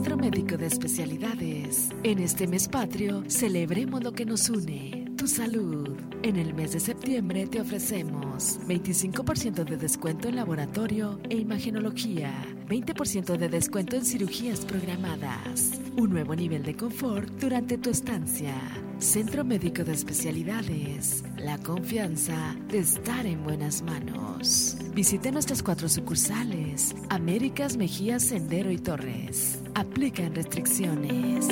Centro Médico de Especialidades. En este mes patrio, celebremos lo que nos une, tu salud. En el mes de septiembre te ofrecemos 25% de descuento en laboratorio e imagenología, 20% de descuento en cirugías programadas, un nuevo nivel de confort durante tu estancia. Centro Médico de Especialidades, la confianza de estar en buenas manos. Visite nuestras 4 sucursales, Américas, Mejía, Sendero y Torres. Aplican restricciones.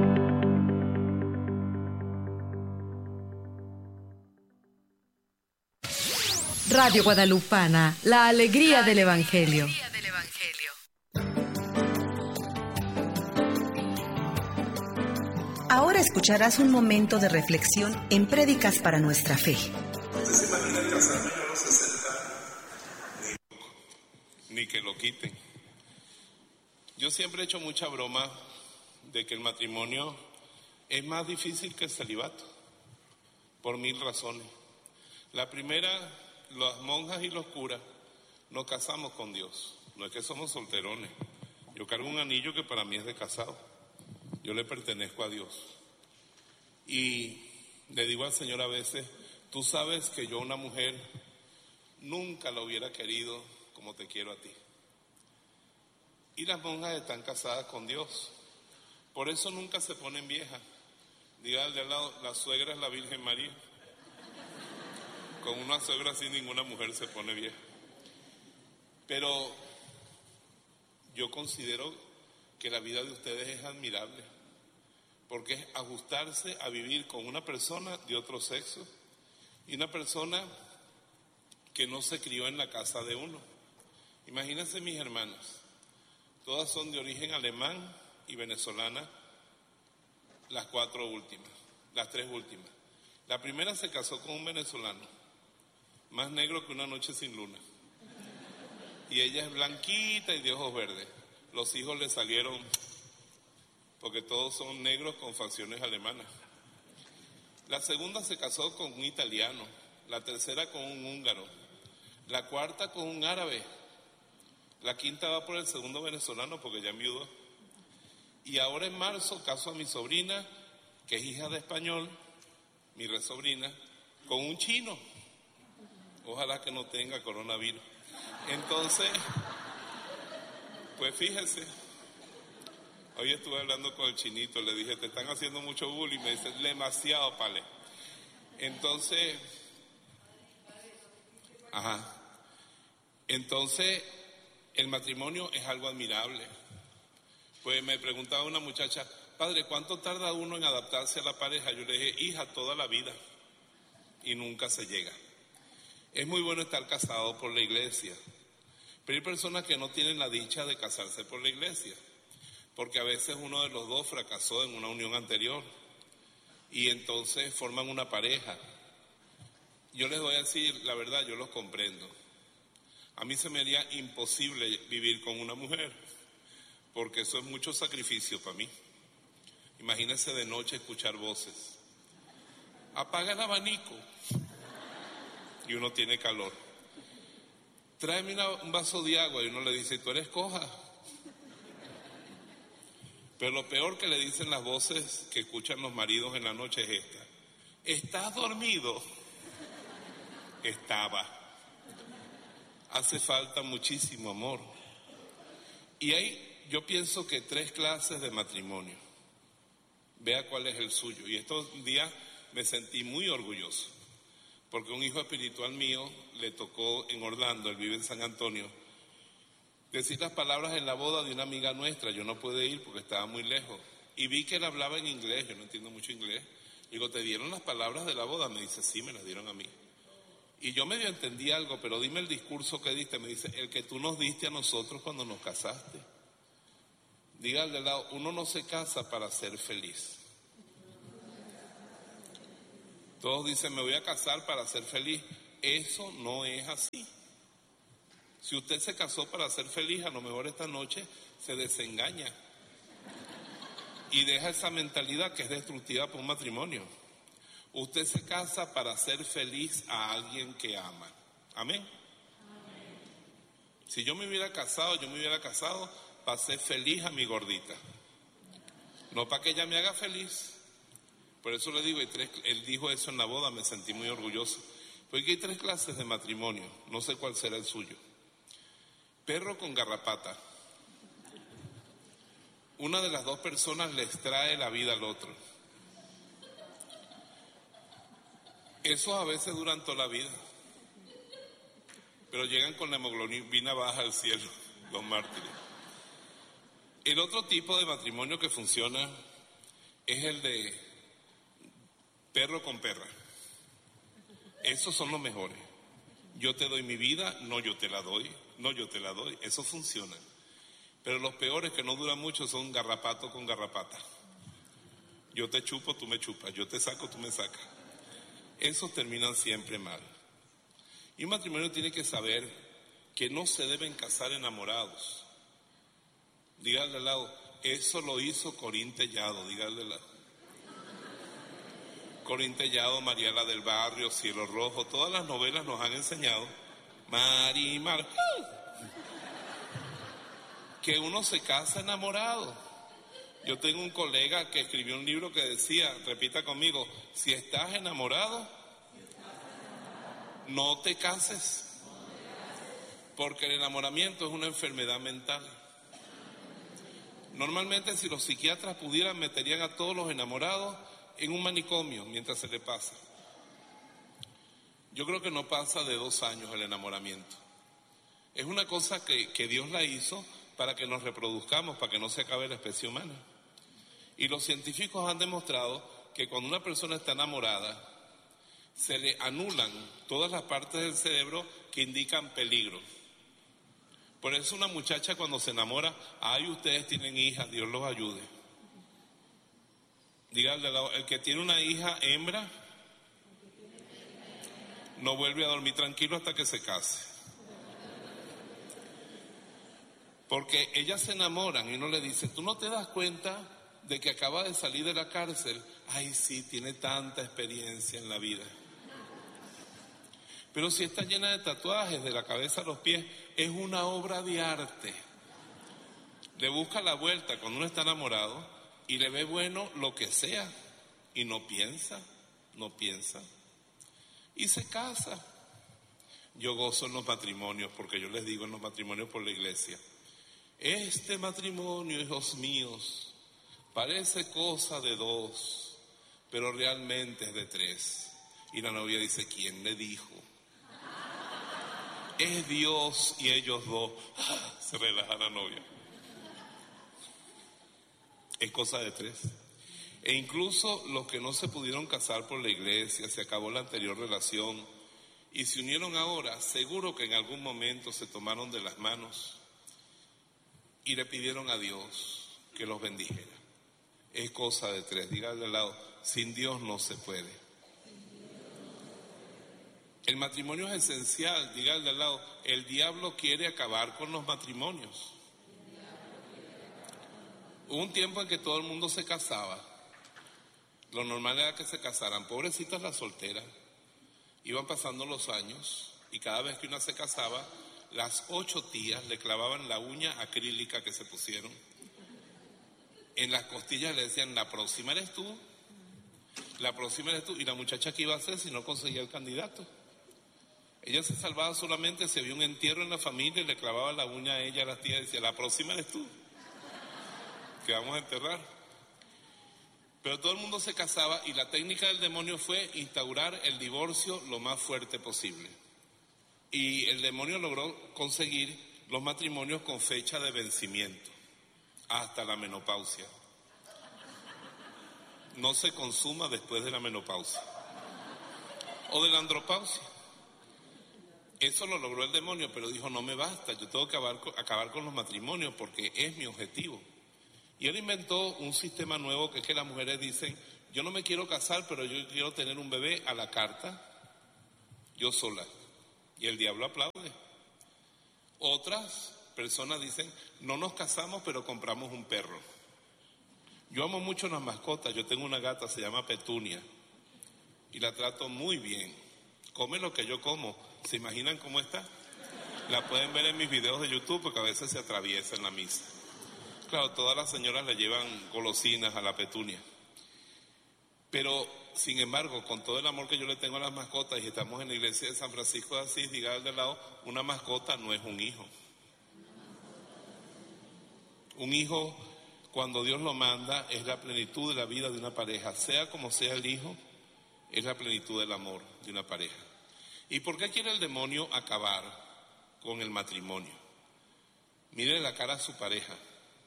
Radio Guadalupana, la alegría del Evangelio. Ahora escucharás un momento de reflexión en Prédicas para nuestra fe. ¿Usted se imagina casarme yo a los 60? Ni que lo quiten. Yo siempre he hecho mucha broma de que el matrimonio es más difícil que el celibato, por 1000 razones. La primera, las monjas y los curas nos casamos con Dios, no es que somos solterones. Yo cargo un anillo que para mí es de casado, yo le pertenezco a Dios. Y le digo al Señor a veces, tú sabes que yo a una mujer nunca la hubiera querido como te quiero a ti. Y las monjas están casadas con Dios, por eso nunca se ponen viejas. Diga al de al lado, la suegra es la Virgen María. Con una suegra así ninguna mujer se pone vieja. Pero yo considero que la vida de ustedes es admirable, porque es ajustarse a vivir con una persona de otro sexo y una persona que no se crió en la casa de uno. Imagínense mis hermanas, todas son de origen alemán y venezolana, las 4 últimas, las 3 últimas. La primera se casó con un venezolano, más negro que una noche sin luna. Y ella es blanquita y de ojos verdes. Los hijos le salieron, porque todos son negros con facciones alemanas. La segunda se casó con un italiano, la tercera con un húngaro, la cuarta con un árabe, la quinta va por el segundo venezolano porque ya enviudó. Y ahora en marzo caso a mi sobrina, que es hija de español, mi resobrina, con un chino. Ojalá que no tenga coronavirus. Entonces, pues fíjese, hoy estuve hablando con el chinito, le dije, te están haciendo mucho bullying, me dice, demasiado, pale. Entonces, entonces, el matrimonio es algo admirable. Pues me preguntaba una muchacha, padre, ¿cuánto tarda uno en adaptarse a la pareja? Yo le dije, hija, toda la vida, y nunca se llega. Es muy bueno estar casado por la iglesia, pero hay personas que no tienen la dicha de casarse por la iglesia, porque a veces uno de los dos fracasó en una unión anterior y entonces forman una pareja. Yo les voy a decir la verdad, yo los comprendo. A mí se me haría imposible vivir con una mujer, porque eso es mucho sacrificio para mí. Imagínense de noche escuchar voces. Apaga el abanico. Y uno tiene calor. Tráeme un vaso de agua y uno le dice, tú eres coja. Pero lo peor que le dicen las voces que escuchan los maridos en la noche es esta. ¿Estás dormido? Estaba. Hace falta muchísimo amor. Y yo pienso que 3 clases de matrimonio. Vea cuál es el suyo. Y estos días me sentí muy orgulloso, porque un hijo espiritual mío le tocó en Orlando, él vive en San Antonio, decir las palabras en la boda de una amiga nuestra. Yo no pude ir porque estaba muy lejos. Y vi que él hablaba en inglés, yo no entiendo mucho inglés. Digo, ¿te dieron las palabras de la boda? Me dice, sí, me las dieron a mí. Y yo medio entendí algo, pero dime el discurso que diste. Me dice, el que tú nos diste a nosotros cuando nos casaste. Diga al de lado, uno no se casa para ser feliz. Todos dicen, me voy a casar para ser feliz. Eso no es así. Si usted se casó para ser feliz, a lo mejor esta noche se desengaña y deja esa mentalidad que es destructiva para un matrimonio. Usted se casa para ser feliz a alguien que ama. ¿Amén? Amén. Si yo me hubiera casado para ser feliz a mi gordita. no para que ella me haga feliz. Por eso le digo, él dijo eso en la boda, me sentí muy orgulloso. Porque hay 3 clases de matrimonio, no sé cuál será el suyo. Perro con garrapata. Una de las 2 personas les trae la vida al otro. Esos a veces duran toda la vida, pero llegan con la hemoglobina baja al cielo, los mártires. El otro tipo de matrimonio que funciona es el de perro con perra. Esos son los mejores. Yo te doy mi vida, no yo te la doy, no yo te la doy. Eso funciona. Pero los peores que no duran mucho son garrapato con garrapata. Yo te chupo, tú me chupas. Yo te saco, tú me sacas. Esos terminan siempre mal. Y un matrimonio tiene que saber que no se deben casar enamorados. Dígale al lado, eso lo hizo Corín Tellado, dígale al lado. Corín Tellado, Mariela del Barrio, Cielo Rojo, todas las novelas nos han enseñado, Marimar, que uno se casa enamorado. Yo tengo un colega que escribió un libro que decía, repita conmigo, si estás enamorado, no te cases, porque el enamoramiento es una enfermedad mental. Normalmente si los psiquiatras pudieran meterían a todos los enamorados en un manicomio mientras se le pasa. Yo creo que no pasa de 2 años el enamoramiento. Es una cosa que Dios la hizo para que nos reproduzcamos, para que no se acabe la especie humana. Y los científicos han demostrado que cuando una persona está enamorada, se le anulan todas las partes del cerebro que indican peligro. Por eso una muchacha cuando se enamora, ay, ustedes tienen hijas, Dios los ayude. Dígale, el que tiene una hija hembra, no vuelve a dormir tranquilo hasta que se case. Porque ellas se enamoran y uno le dice, ¿tú no te das cuenta de que acaba de salir de la cárcel? Ay, sí, tiene tanta experiencia en la vida. Pero si está llena de tatuajes de la cabeza a los pies, es una obra de arte. Le busca la vuelta cuando uno está enamorado y le ve bueno lo que sea y no piensa y se casa. Yo gozo en los matrimonios porque yo les digo en los matrimonios por la iglesia, este matrimonio, hijos míos, parece cosa de 2, pero realmente es de 3. Y la novia dice, ¿quién le dijo? Es Dios y ellos 2. Se relaja la novia. Es cosa de 3. E incluso los que no se pudieron casar por la iglesia, se acabó la anterior relación y se unieron ahora, seguro que en algún momento se tomaron de las manos y le pidieron a Dios que los bendijera. Es cosa de 3. Dígale al lado, sin Dios no se puede. El matrimonio es esencial. Dígale al lado, el diablo quiere acabar con los matrimonios. Hubo un tiempo en que todo el mundo se casaba. Lo normal era que se casaran. Pobrecitas las solteras. Iban pasando los años y cada vez que una se casaba, las 8 tías le clavaban la uña acrílica que se pusieron. En las costillas le decían, la próxima eres tú. La próxima eres tú. Y la muchacha, ¿qué iba a hacer si no conseguía el candidato? Ella se salvaba solamente si había un entierro en la familia y le clavaba la uña a ella, a las tías, y decía, la próxima eres tú, que vamos a enterrar. Pero todo el mundo se casaba y la técnica del demonio fue instaurar el divorcio lo más fuerte posible. Y el demonio logró conseguir los matrimonios con fecha de vencimiento, hasta la menopausia. No se consuma después de la menopausia o de la andropausia. Eso lo logró el demonio, pero dijo, no me basta, yo tengo que acabar con los matrimonios porque es mi objetivo. Y él inventó un sistema nuevo que es que las mujeres dicen, yo no me quiero casar, pero yo quiero tener un bebé a la carta, yo sola. Y el diablo aplaude. Otras personas dicen, no nos casamos, pero compramos un perro. Yo amo mucho las mascotas, yo tengo una gata, se llama Petunia, y la trato muy bien. Come lo que yo como. ¿Se imaginan cómo está? La pueden ver en mis videos de YouTube porque a veces se atraviesa en la misa. Claro, todas las señoras le llevan golosinas a la Petunia. Pero, sin embargo, con todo el amor que yo le tengo a las mascotas, y estamos en la iglesia de San Francisco de Asís, diga al de lado, una mascota no es un hijo. Un hijo, cuando Dios lo manda, es la plenitud de la vida de una pareja. Sea como sea el hijo, es la plenitud del amor de una pareja. ¿Y por qué quiere el demonio acabar con el matrimonio? Mire la cara a su pareja.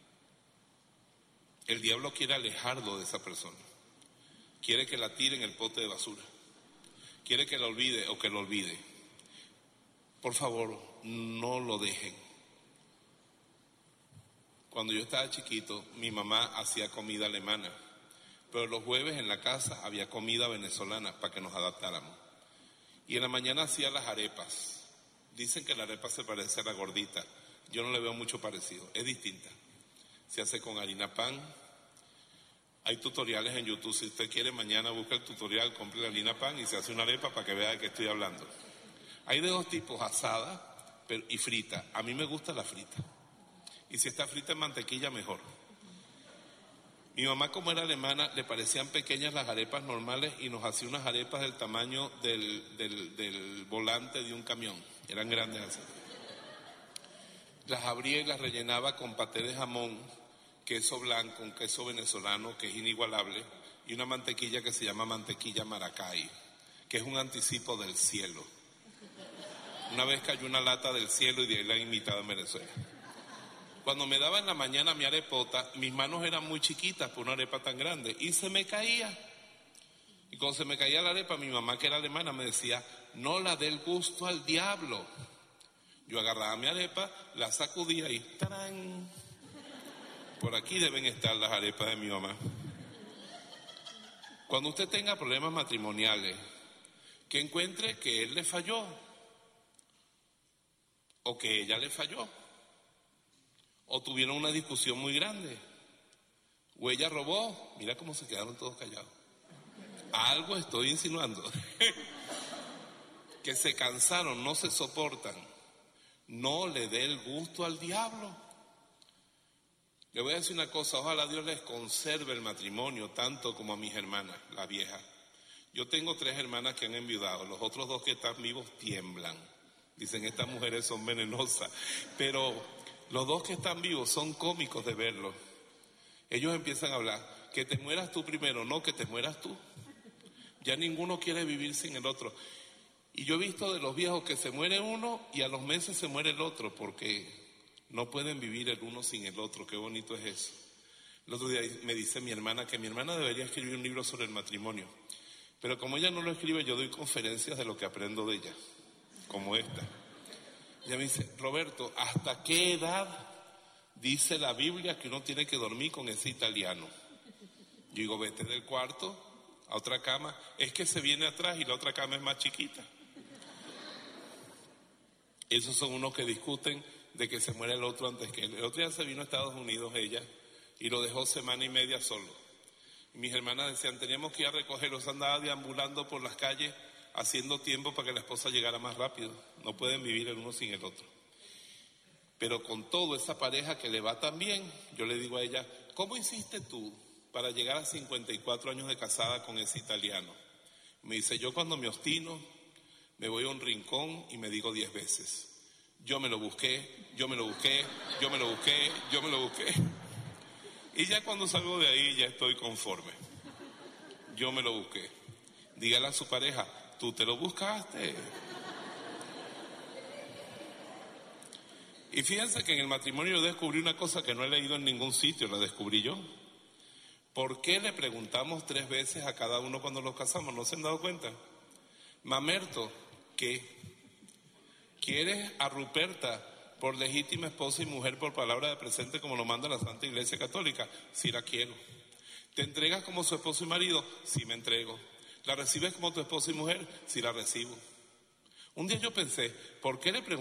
El diablo quiere alejarlo de esa persona. Quiere que la tire en el pote de basura. Quiere que la olvide o que lo olvide. Por favor, no lo dejen. Cuando yo estaba chiquito, mi mamá hacía comida alemana, pero los jueves en la casa había comida venezolana para que nos adaptáramos. Y en la mañana hacía las arepas. Dicen que la arepa se parece a la gordita. Yo no le veo mucho parecido, es distinta. Se hace con harina pan. Hay tutoriales en YouTube. Si usted quiere, mañana busca el tutorial, compre la harina pan y se hace una arepa para que vea de qué estoy hablando. Hay de dos tipos, asada y frita. A mí me gusta la frita. Y si está frita en mantequilla, mejor. Mi mamá, como era alemana, le parecían pequeñas las arepas normales y nos hacía unas arepas del tamaño del volante de un camión. Eran grandes así. Las abría y las rellenaba con paté de jamón, queso blanco, un queso venezolano que es inigualable, y una mantequilla que se llama mantequilla Maracay, que es un anticipo del cielo. Una vez cayó una lata del cielo y de ahí la han imitado en Venezuela. Cuando me daba en la mañana mi arepota, mis manos eran muy chiquitas por una arepa tan grande y se me caía. Y cuando se me caía la arepa, mi mamá, que era alemana, me decía, no la dé el gusto al diablo. Yo agarraba mi arepa, la sacudía y ¡tarán! Por aquí deben estar las arepas de mi mamá. Cuando usted tenga problemas matrimoniales, que encuentre que él le falló o que ella le falló, o tuvieron una discusión muy grande, o ella robó, mira cómo se quedaron todos callados. Algo estoy insinuando. Que se cansaron, no se soportan. No le dé el gusto al diablo. Le voy a decir una cosa, ojalá Dios les conserve el matrimonio tanto como a mis hermanas, la vieja. Yo tengo 3 hermanas que han enviudado, los otros 2 que están vivos tiemblan. Dicen, estas mujeres son venenosas, pero los 2 que están vivos son cómicos de verlos. Ellos empiezan a hablar, que te mueras tú primero, no que te mueras tú. Ya ninguno quiere vivir sin el otro. Y yo he visto de los viejos que se muere uno y a los meses se muere el otro, porque no pueden vivir el uno sin el otro. Qué bonito es eso. El otro día me dice mi hermana que mi hermana debería escribir un libro sobre el matrimonio. Pero como ella no lo escribe, yo doy conferencias de lo que aprendo de ella, como esta. Ella me dice, Roberto, ¿hasta qué edad dice la Biblia que uno tiene que dormir con ese italiano? Yo digo, vete del cuarto a otra cama. Es que se viene atrás y la otra cama es más chiquita. Esos son unos que discuten de que se muere el otro antes que él. El otro día se vino a Estados Unidos ella y lo dejó semana y media solo. Y mis hermanas decían, teníamos que ir a recogerlos, andaba deambulando por las calles haciendo tiempo para que la esposa llegara más rápido. No pueden vivir el uno sin el otro. Pero con todo, esa pareja que le va tan bien, yo le digo a ella, ¿cómo hiciste tú para llegar a 54 años de casada con ese italiano? Me dice, yo cuando me obstino, me voy a un rincón y me digo 10 veces, yo me lo busqué, yo me lo busqué, yo me lo busqué, yo me lo busqué. Y ya cuando salgo de ahí ya estoy conforme. Yo me lo busqué. Dígale a su pareja, tú te lo buscaste. Y fíjense que en el matrimonio yo descubrí una cosa que no he leído en ningún sitio, la descubrí yo. ¿Por qué le preguntamos 3 veces a cada uno cuando los casamos? ¿No se han dado cuenta? Mamerto, ¿qué? ¿Quieres a Ruperta por legítima esposa y mujer por palabra de presente como lo manda la Santa Iglesia Católica? Sí la quiero. ¿Te entregas como su esposo y marido? Sí me entrego. ¿La recibes como tu esposa y mujer? Sí la recibo. Un día yo pensé, ¿por qué le preguntamos